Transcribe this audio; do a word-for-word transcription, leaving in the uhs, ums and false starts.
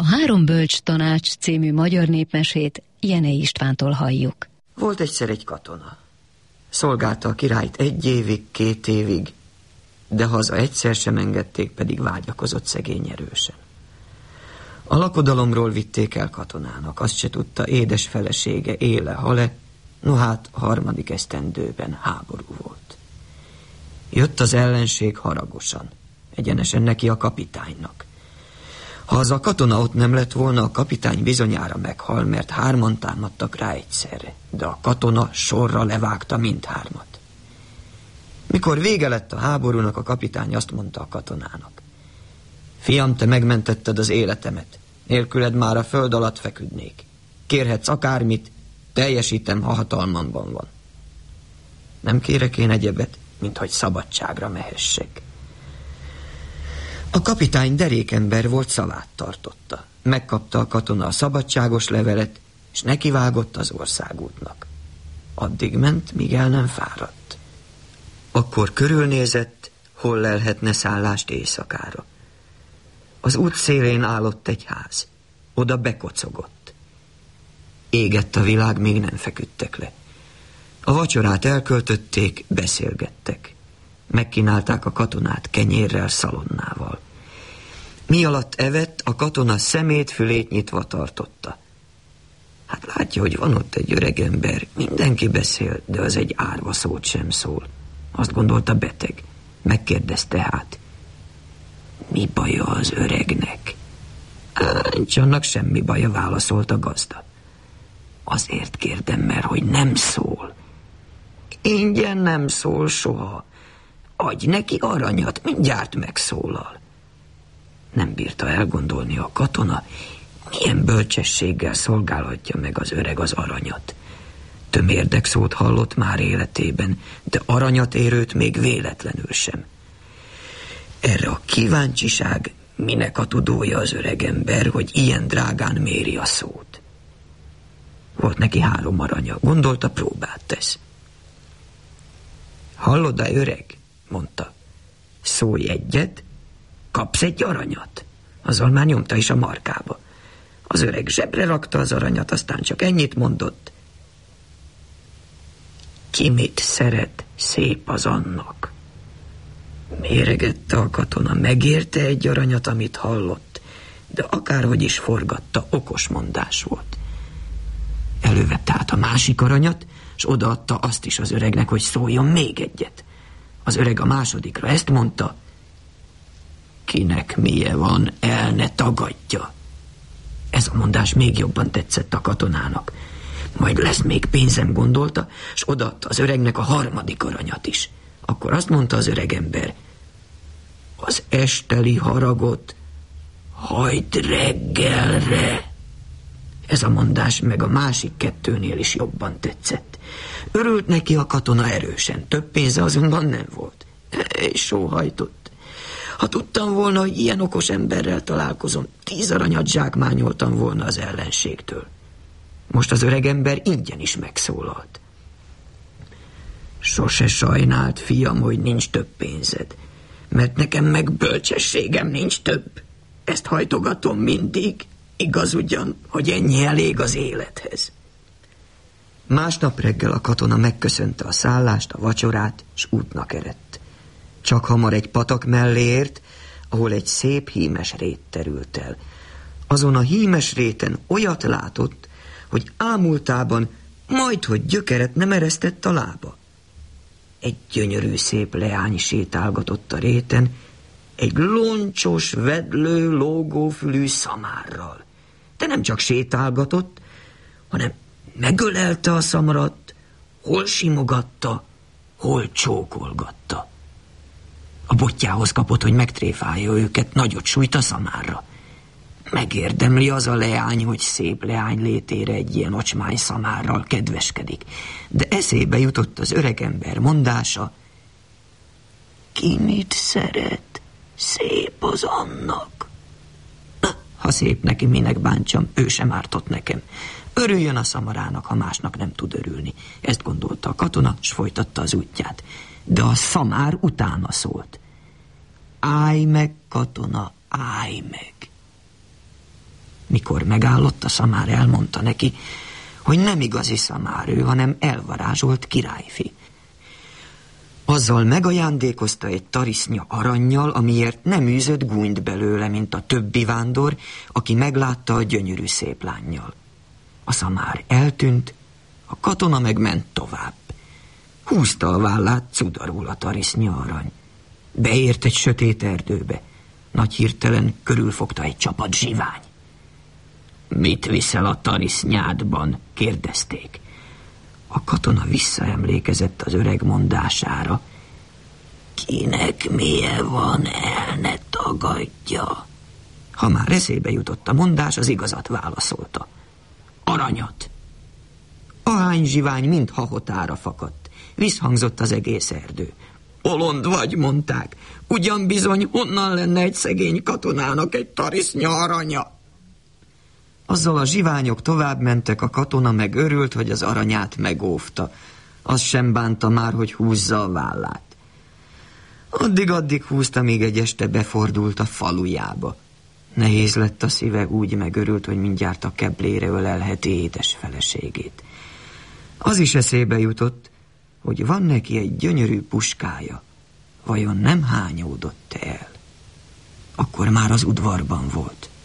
Három bölcs tanács című magyar népmesét Jenei Istvántól halljuk. Volt egyszer egy katona. Szolgálta a királyt egy évig, két évig, de haza egyszer sem engedték, pedig vágyakozott szegény erősen. A lakodalomról vitték el katonának, azt se tudta, édes felesége éle, hale, no hát a harmadik esztendőben háború volt. Jött az ellenség haragosan, egyenesen neki a kapitánynak. Ha az a katona ott nem lett volna, a kapitány bizonyára meghal, mert hárman támadtak rá egyszerre, de a katona sorra levágta mindhármat. Mikor vége lett a háborúnak, a kapitány azt mondta a katonának: fiam, te megmentetted az életemet, nélküled már a föld alatt feküdnék. Kérhetsz akármit, teljesítem, ha hatalmamban van. Nem kérek én egyebet, mint hogy szabadságra mehessek. A kapitány derékember volt, szavát tartotta. Megkapta a katona a szabadságos levelet, és nekivágott az országútnak. Addig ment, míg el nem fáradt. Akkor körülnézett, hol lelhetne szállást éjszakára. Az út szélén állott egy ház. Oda bekocogott. Égett a világ, még nem feküdtek le. A vacsorát elköltötték, beszélgettek. Megkínálták a katonát kenyérrel, szalonnával. Mi alatt evett, a katona szemét, fülét nyitva tartotta. Hát látja, hogy van ott egy öreg ember, mindenki beszél, de az egy árva szót sem szól. Azt gondolta, beteg. Megkérdezte hát: mi baja az öregnek? Nincs annak semmi baja, válaszolt a gazda. Azért kérdem, mert hogy nem szól. Ingyen nem szól soha. Adj neki aranyat, mindjárt megszólal. Nem bírta elgondolni a katona, milyen bölcsességgel szolgálhatja meg az öreg az aranyat. Tömérdek szót hallott már életében, de aranyat érőt még véletlenül sem. Erre a kíváncsiság, minek a tudója az öreg ember, hogy ilyen drágán méri a szót. Volt neki három aranya, gondolta, próbát tesz. Hallod-e, öreg? Mondta. Szólj egyet, kapsz egy aranyat. Azzal már nyomta is a markába. Az öreg zsebre rakta az aranyat, aztán csak ennyit mondott: ki mit szeret, szép az annak. Méregette a katona, megérte egy aranyat, amit hallott, de akárhogy is forgatta, okos mondás volt. Elővette át a másik aranyat, és odaadta azt is az öregnek, hogy szóljon még egyet. Az öreg a másodikra ezt mondta: kinek milyen van, el ne tagadja. Ez a mondás még jobban tetszett a katonának. Majd lesz még pénzem, gondolta, és odaadta az öregnek a harmadik aranyat is. Akkor azt mondta az öreg ember: az esteli haragot hagyd reggelre. Ez a mondás meg a másik kettőnél is jobban tetszett. Örült neki a katona erősen, több pénze azonban nem volt. És sóhajtott. Ha tudtam volna, hogy ilyen okos emberrel találkozom, tíz aranyat zsákmányoltam volna az ellenségtől. Most az öreg ember ingyen is megszólalt. Sose sajnált, fiam, hogy nincs több pénzed, mert nekem meg bölcsességem nincs több. Ezt hajtogatom mindig, igaz ugyan, hogy ennyi elég az élethez. Másnap reggel a katona megköszönte a szállást, a vacsorát, s útnak eredt. Csak hamar egy patak mellé ért, ahol egy szép hímes rét terült el. Azon a hímes réten olyat látott, hogy ámultában majdhogy gyökeret nem eresztett a lába. Egy gyönyörű szép leány sétálgatott a réten, egy loncsos, vedlő, lógófülű szamárral. De nem csak sétálgatott, hanem megölelte a szamarat, hol simogatta, hol csókolgatta. A botjához kapott, hogy megtréfálja őket, nagyot sújt a szamárra. Megérdemli az a leány, hogy szép leány létére egy ilyen ocsmány szamárral kedveskedik. De eszébe jutott az öregember mondása: ki mit szeret, szép az annak. Ha szép neki, minek bántsam, ő sem ártott nekem. Örüljön a szamarának, ha másnak nem tud örülni. Ezt gondolta a katona, s folytatta az útját. De a szamár utána szólt: állj meg, katona, állj meg. Mikor megállott, a szamár elmondta neki, hogy nem igazi szamárő, hanem elvarázsolt királyfi. Azzal megajándékozta egy tarisznya arannyal, amiért nem űzött gúnyt belőle, mint a többi vándor, aki meglátta a gyönyörű szép lánnyal. A szamár eltűnt, a katona meg ment tovább. Húzta a vállát cudarul a tarisznya arany. Beért egy sötét erdőbe. Nagy hirtelen körülfogta egy csapat zsivány. Mit viszel a tarisznyádban? Kérdezték. A katona visszaemlékezett az öreg mondására. Kinek milyen van, el ne tagadja. Ha már eszébe jutott a mondás, az igazat válaszolta. Aranyat. Ahány zsivány mind hahotára fakadt. Visszhangzott az egész erdő. Bolond vagy, mondták. Ugyan bizony, honnan lenne egy szegény katonának egy tarisznya aranya? Azzal a zsiványok tovább mentek, a katona meg örült, hogy az aranyát megóvta. Az sem bánta már, hogy húzza a vállát. Addig-addig húzta, míg egy este befordult a falujába. Nehéz lett a szíve, úgy megörült, hogy mindjárt a keblére ölelheti édes feleségét. Az is eszébe jutott, hogy van neki egy gyönyörű puskája. Vajon nem hányódott el? Akkor már az udvarban volt.